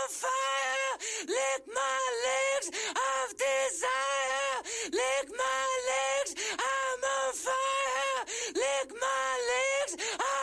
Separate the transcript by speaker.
Speaker 1: fire. Lick my legs of desire. Lick my legs, I'm on fire. Lick my legs,